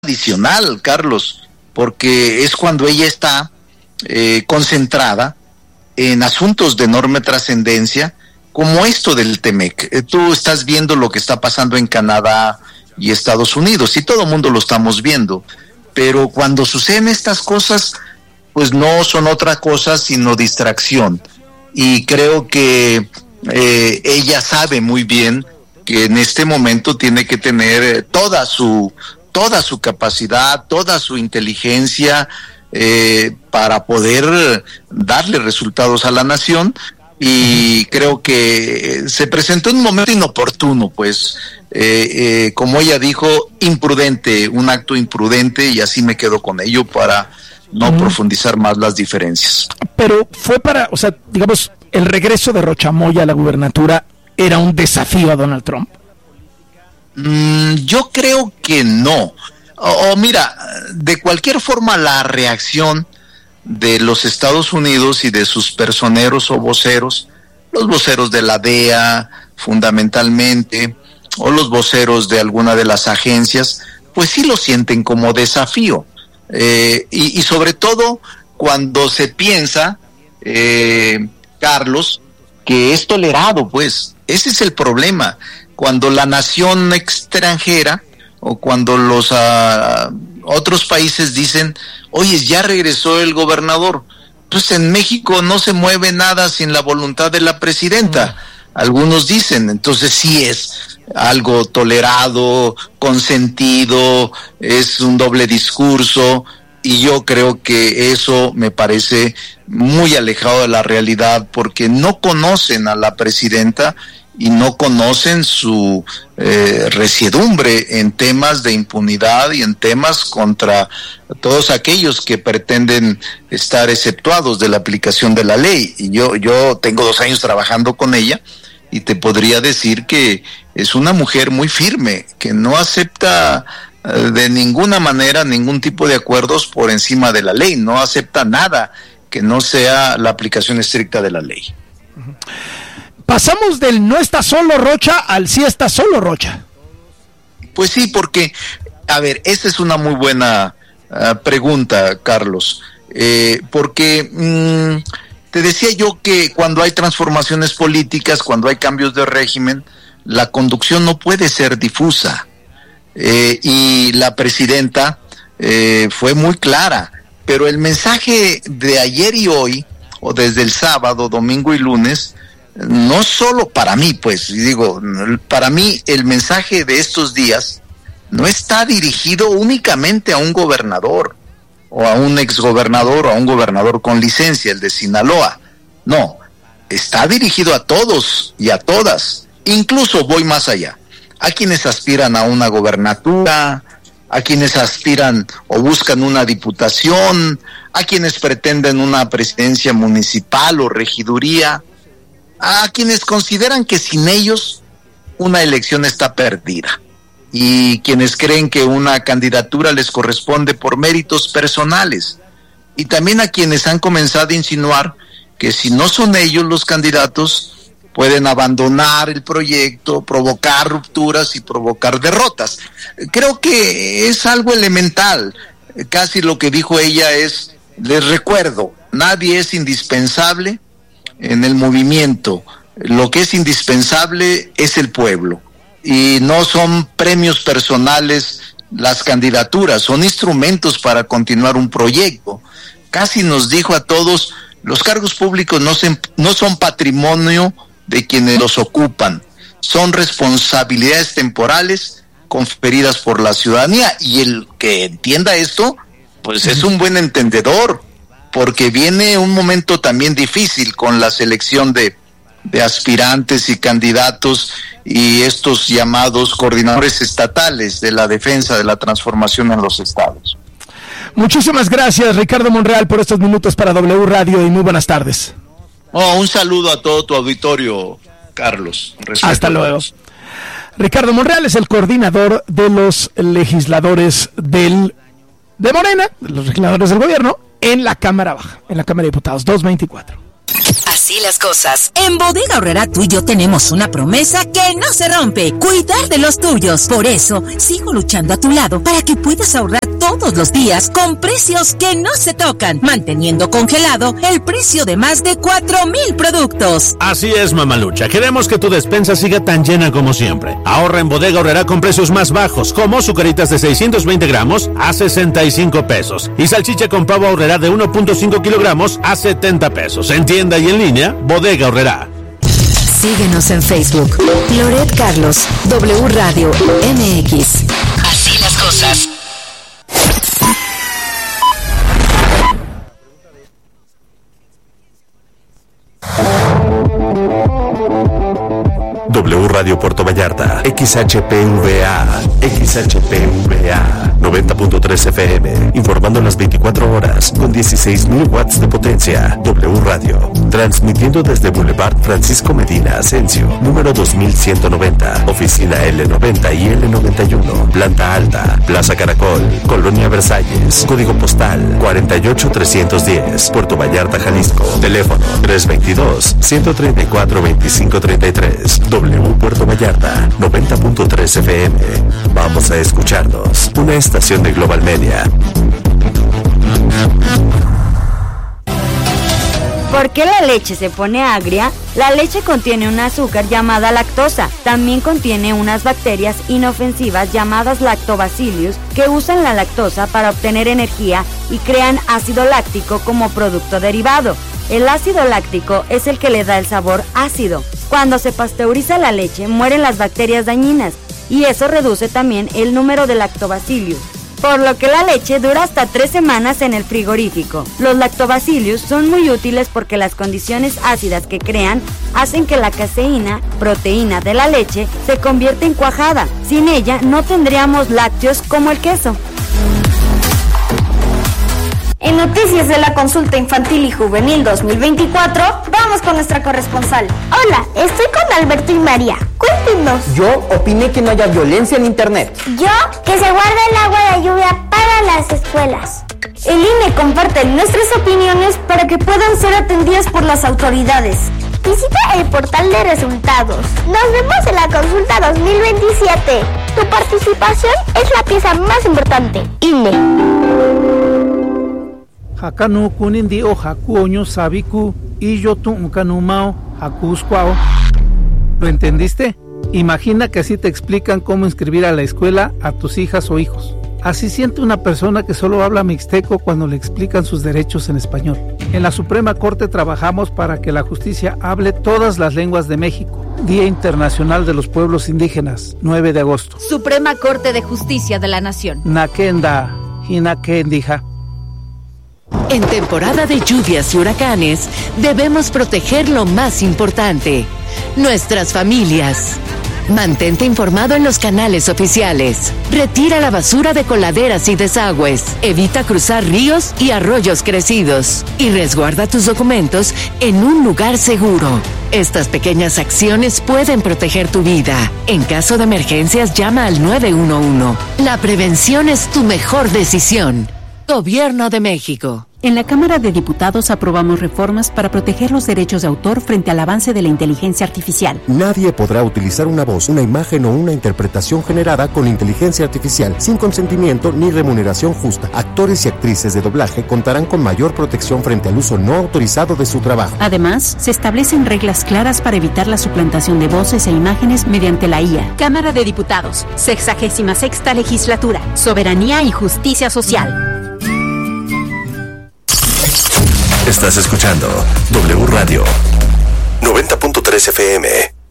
adicional, Carlos, porque es cuando ella está concentrada en asuntos de enorme trascendencia, como esto del TEMEC. Tú estás viendo lo que está pasando en Canadá y Estados Unidos, y todo el mundo lo estamos viendo, pero cuando suceden estas cosas, pues no son otra cosa sino distracción, y creo que ella sabe muy bien que en este momento tiene que tener toda su capacidad, toda su inteligencia para poder darle resultados a la nación, y creo que se presentó en un momento inoportuno, pues, como ella dijo, imprudente, un acto imprudente, y así me quedo con ello para no profundizar más las diferencias. Pero fue para, o sea, digamos, el regreso de Rocha Moya a la gubernatura era un desafío a Donald Trump. Yo creo que no. Mira, de cualquier forma la reacción de los Estados Unidos y de sus personeros o voceros, los voceros de la DEA fundamentalmente, o los voceros de alguna de las agencias, pues sí lo sienten como desafío. Y sobre todo cuando se piensa, Carlos, que es tolerado, pues, ese es el problema. Cuando la nación extranjera o cuando los otros países dicen, oye, ya regresó el gobernador, pues en México no se mueve nada sin la voluntad de la presidenta. Algunos dicen, entonces sí es algo tolerado, consentido, es un doble discurso, y yo creo que eso me parece muy alejado de la realidad, porque no conocen a la presidenta y no conocen su resiedumbre en temas de impunidad y en temas contra todos aquellos que pretenden estar exceptuados de la aplicación de la ley. Y yo tengo 2 años trabajando con ella, y te podría decir que es una mujer muy firme, que no acepta de ninguna manera ningún tipo de acuerdos por encima de la ley, no acepta nada que no sea la aplicación estricta de la ley. Pasamos del no está solo Rocha al sí está solo Rocha. Pues sí, porque, a ver, esa es una muy buena pregunta, Carlos, porque te decía yo que cuando hay transformaciones políticas, cuando hay cambios de régimen, la conducción no puede ser difusa, y la presidenta fue muy clara, pero el mensaje de ayer y hoy, o desde el sábado, domingo y lunes, no solo para mí, pues, digo, para mí el mensaje de estos días no está dirigido únicamente a un gobernador, o a un exgobernador, o a un gobernador con licencia, el de Sinaloa. No, está dirigido a todos y a todas. Incluso voy más allá, a quienes aspiran a una gobernatura, a quienes aspiran o buscan una diputación, a quienes pretenden una presidencia municipal o regiduría, a quienes consideran que sin ellos una elección está perdida, y quienes creen que una candidatura les corresponde por méritos personales, y también a quienes han comenzado a insinuar que si no son ellos los candidatos, pueden abandonar el proyecto, provocar rupturas y provocar derrotas. Creo que es algo elemental. Casi lo que dijo ella es, les recuerdo, nadie es indispensable en el movimiento, lo que es indispensable es el pueblo, y no son premios personales las candidaturas, son instrumentos para continuar un proyecto. Casi nos dijo a todos, los cargos públicos no son patrimonio de quienes los ocupan, son responsabilidades temporales conferidas por la ciudadanía, y el que entienda esto, pues es un buen entendedor, porque viene un momento también difícil con la selección de aspirantes y candidatos, y estos llamados coordinadores estatales de la defensa de la transformación en los estados. Muchísimas gracias, Ricardo Monreal, por estos minutos para W Radio, y muy buenas tardes. Un saludo a todo tu auditorio, Carlos. Hasta luego. Ricardo Monreal es el coordinador de los legisladores de Morena, de los legisladores del gobierno, en la Cámara Baja, en la Cámara de Diputados, 224. Así las cosas. En Bodega Aurrerá tú y yo tenemos una promesa que no se rompe: cuidar de los tuyos. Por eso, sigo luchando a tu lado para que puedas ahorrar todos los días con precios que no se tocan, manteniendo congelado el precio de más de 4,000 productos. Así es, mamalucha. Queremos que tu despensa siga tan llena como siempre. Ahorra en Bodega Aurrerá con precios más bajos, como sucaritas de 620 gramos a 65 pesos y salchicha con pavo Aurrerá de 1.5 kilogramos a 70 pesos. En tienda y en línea, Bodega Aurrerá. Síguenos en Facebook. Loret Carlos, W Radio MX. Así las cosas. W Radio Puerto Vallarta, XHPVA 90.3 FM, informando las 24 horas con 16,000 watts de potencia. W Radio, transmitiendo desde Boulevard Francisco Medina Asensio, número 2190, oficina L90 y L91, planta alta, Plaza Caracol, Colonia Versalles, código postal 48310, Puerto Vallarta, Jalisco, teléfono 322-134-2533. W Puerto Vallarta, 90.3 FM. Vamos a escucharnos. Una estación de Global Media. ¿Por qué la leche se pone agria? La leche contiene un azúcar llamada lactosa. También contiene unas bacterias inofensivas llamadas lactobacillus que usan la lactosa para obtener energía y crean ácido láctico como producto derivado. El ácido láctico es el que le da el sabor ácido. Cuando se pasteuriza la leche, mueren las bacterias dañinas y eso reduce también el número de lactobacillus, por lo que la leche dura hasta 3 semanas en el frigorífico. Los lactobacillus son muy útiles porque las condiciones ácidas que crean hacen que la caseína, proteína de la leche, se convierta en cuajada. Sin ella no tendríamos lácteos como el queso. En noticias de la Consulta Infantil y Juvenil 2024, vamos con nuestra corresponsal. Hola, estoy con Alberto y María. Cuéntenos. Yo opiné que no haya violencia en internet. Yo, que se guarde el agua de lluvia para las escuelas. El INE comparte nuestras opiniones para que puedan ser atendidas por las autoridades. Visita el portal de resultados. Nos vemos en la Consulta 2027. Tu participación es la pieza más importante. INE. Hakanu kunindi o hakuoño sabiku y yo tu unkanumao hakuscuao. ¿Lo entendiste? Imagina que así te explican cómo inscribir a la escuela a tus hijas o hijos. Así siente una persona que solo habla mixteco cuando le explican sus derechos en español. En la Suprema Corte trabajamos para que la justicia hable todas las lenguas de México. Día Internacional de los Pueblos Indígenas, 9 de agosto. Suprema Corte de Justicia de la Nación. Nakenda, hinakendija. En temporada de lluvias y huracanes, debemos proteger lo más importante: nuestras familias. Mantente informado en los canales oficiales. Retira la basura de coladeras y desagües. Evita cruzar ríos y arroyos crecidos. Y resguarda tus documentos en un lugar seguro. Estas pequeñas acciones pueden proteger tu vida. En caso de emergencias, llama al 911. La prevención es tu mejor decisión. Gobierno de México. En la Cámara de Diputados aprobamos reformas para proteger los derechos de autor frente al avance de la inteligencia artificial. Nadie podrá utilizar una voz, una imagen o una interpretación generada con inteligencia artificial sin consentimiento ni remuneración justa. Actores y actrices de doblaje contarán con mayor protección frente al uso no autorizado de su trabajo. Además, se establecen reglas claras para evitar la suplantación de voces e imágenes mediante la IA. Cámara de Diputados, 66ª Legislatura, Soberanía y Justicia Social. Estás escuchando W Radio 90.3 FM.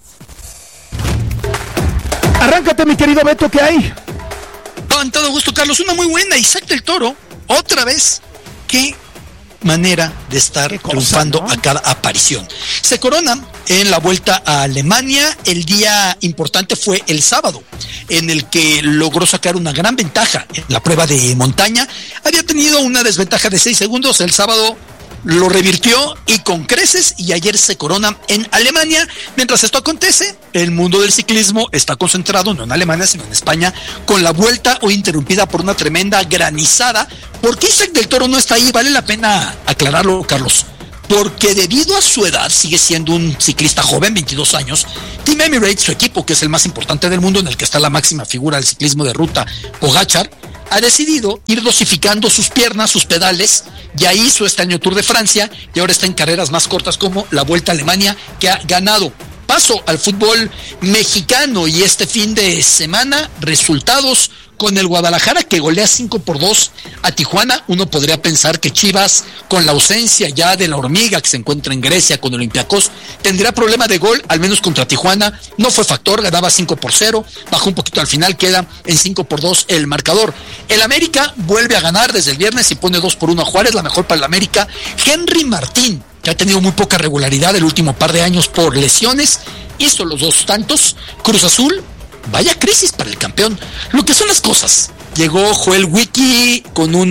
Arráncate, mi querido Beto, ¿qué hay? Con todo gusto, Carlos. Una muy buena, Isaac del Toro, otra vez. Qué manera de estar triunfando, ¿no?, a cada aparición. Se corona en la Vuelta a Alemania. El día importante fue el sábado, en el que logró sacar una gran ventaja en la prueba de montaña. Había tenido una desventaja de 6 segundos. El sábado lo revirtió y con creces, y ayer se corona en Alemania. Mientras esto acontece, el mundo del ciclismo está concentrado no en Alemania sino en España, con la vuelta hoy interrumpida por una tremenda granizada. ¿Por qué Isaac del Toro no está ahí? Vale la pena aclararlo, Carlos. porque debido a su edad sigue siendo un ciclista joven, 22 años. Team Emirates, su equipo, que es el más importante del mundo, en el que está la máxima figura del ciclismo de ruta, Pogačar, ha decidido ir dosificando sus piernas, sus pedales. Ya hizo este año Tour de Francia y ahora está en carreras más cortas como la Vuelta a Alemania, que ha ganado. Paso al fútbol mexicano y este fin de semana, resultados con el Guadalajara, que golea 5-2 a Tijuana. Uno podría pensar que Chivas, con la ausencia ya de la hormiga que se encuentra en Grecia con Olympiacos, tendría problema de gol, al menos contra Tijuana. No fue factor, ganaba 5-0, bajó un poquito al final, queda en 5-2 el marcador. El América vuelve a ganar desde el viernes y pone 2-1 a Juárez, la mejor para el América. Henry Martín, que ha tenido muy poca regularidad el último par de años por lesiones, hizo los 2 tantos. Cruz Azul, vaya crisis para el campeón. Lo que son las cosas. Llegó Joel Wiki con un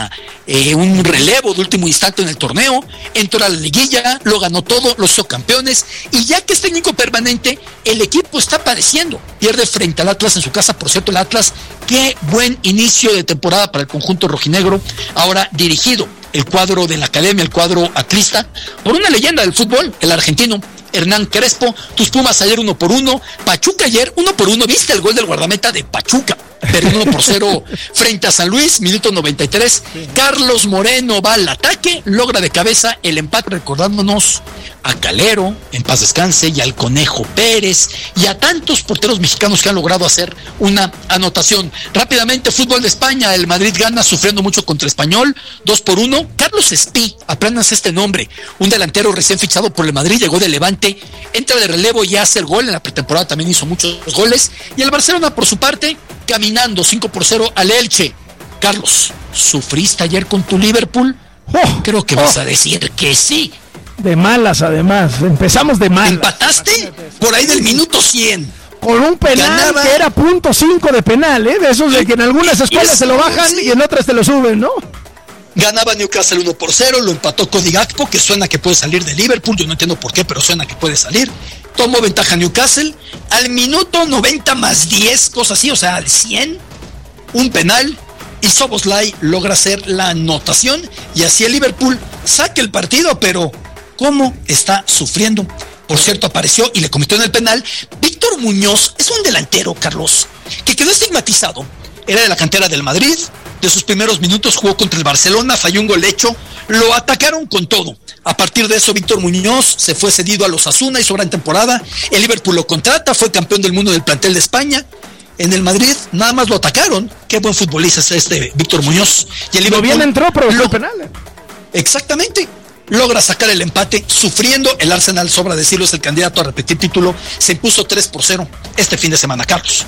relevo de último instante en el torneo, entró a la liguilla, lo ganó todo, los hizo campeones, y ya que es técnico permanente, el equipo está padeciendo. Pierde frente al Atlas en su casa, por cierto, el Atlas, qué buen inicio de temporada para el conjunto rojinegro, ahora dirigido el cuadro de la academia, el cuadro atlista, por una leyenda del fútbol, el argentino Hernán Crespo. Tus Pumas ayer 1-1, Pachuca ayer 1-1, ¿viste el gol del guardameta de Pachuca? Perdió 1-0 frente a San Luis, minuto 93. Carlos Moreno va al ataque, logra de cabeza el empate, recordándonos a Calero, en paz descanse, y al Conejo Pérez, y a tantos porteros mexicanos que han logrado hacer una anotación. Rápidamente, fútbol de España, el Madrid gana sufriendo mucho contra Español, 2-1. Carlos Espí, aprendas este nombre, un delantero recién fichado por el Madrid, llegó de Levante, entra de relevo y hace el gol. En la pretemporada también hizo muchos goles. Y el Barcelona, por su parte, caminando 5-0 al Elche. Carlos, ¿sufriste ayer con tu Liverpool? Creo que vas a decir que sí. De malas, además. Empezamos de malas. ¿Empataste? Por ahí del minuto 100. Con un penal que era .5 de penal, ¿eh? De esos de que en algunas escuelas se lo bajan y en otras te lo suben, ¿no? Ganaba Newcastle 1-0, lo empató Cody Gakpo, que suena que puede salir de Liverpool, yo no entiendo por qué, pero suena que puede salir. Tomó ventaja Newcastle, al minuto 90 más 10, cosas así, o sea, al 100, un penal, y Szoboszlai logra hacer la anotación, y así el Liverpool saca el partido, pero ¿cómo está sufriendo? Por cierto, apareció y le cometió en el penal. Víctor Muñoz es un delantero, Carlos, que quedó estigmatizado. Era de la cantera del Madrid, de sus primeros minutos jugó contra el Barcelona, falló un gol hecho, lo atacaron con todo. A partir de eso, Víctor Muñoz se fue cedido a los Osasuna, hizo gran temporada, el Liverpool lo contrata, fue campeón del mundo del plantel de España. En el Madrid nada más lo atacaron. Qué buen futbolista es este Víctor Muñoz. Y el Liverpool bien entró, pero el penal. Exactamente. Logra sacar el empate, sufriendo. El Arsenal, sobra decirlo, es el candidato a repetir título. Se impuso 3-0 este fin de semana, Carlos.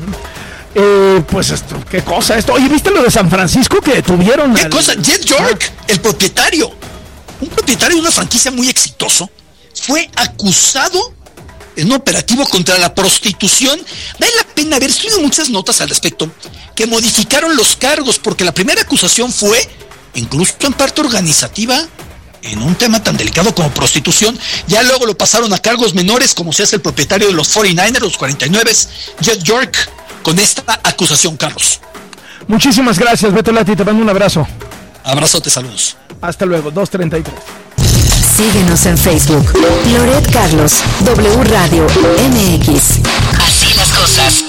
Pues esto, qué cosa esto. Oye, ¿viste lo de San Francisco que tuvieron? ¿Qué cosa? Jet York, el propietario, un propietario de una franquicia muy exitoso, fue acusado en un operativo contra la prostitución. Vale la pena haber escrito muchas notas al respecto, que modificaron los cargos, porque la primera acusación fue, incluso en parte organizativa, en un tema tan delicado como prostitución. Ya luego lo pasaron a cargos menores, como se hace el propietario de los 49ers, los 49, Jet York, con esta acusación, Carlos. Muchísimas gracias, Beto Lati, te mando un abrazo. Abrazote, saludos. Hasta luego, 2:33. Síguenos en Facebook, Loret Carlos, W Radio MX. Así las cosas.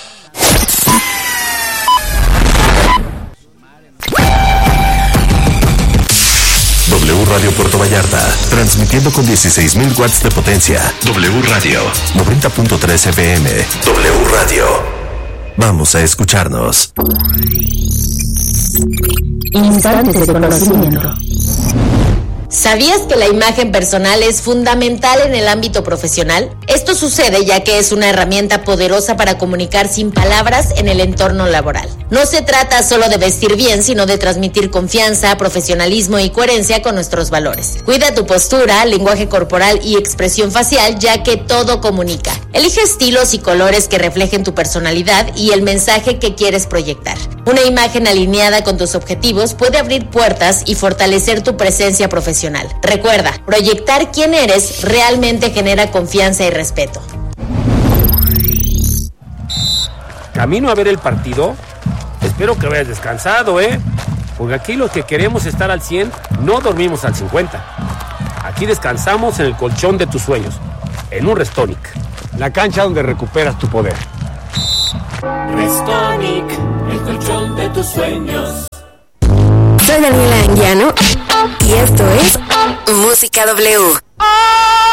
W Radio Puerto Vallarta, transmitiendo con 16,000 watts de potencia. W Radio, 90.3 FM. W Radio. Vamos a escucharnos. Instantes de conocimiento. ¿Sabías que la imagen personal es fundamental en el ámbito profesional? Esto sucede ya que es una herramienta poderosa para comunicar sin palabras en el entorno laboral. No se trata solo de vestir bien, sino de transmitir confianza, profesionalismo y coherencia con nuestros valores. Cuida tu postura, lenguaje corporal y expresión facial, ya que todo comunica. Elige estilos y colores que reflejen tu personalidad y el mensaje que quieres proyectar. Una imagen alineada con tus objetivos puede abrir puertas y fortalecer tu presencia profesional. Recuerda, proyectar quién eres realmente genera confianza y respeto. Camino a ver el partido. Espero que vayas descansado, porque aquí los que queremos estar al 100 no dormimos al 50. Aquí descansamos en el colchón de tus sueños, en un Restonic, la cancha donde recuperas tu poder. Restonic, el colchón de tus sueños. Soy Daniela Anguiano y esto es Música W.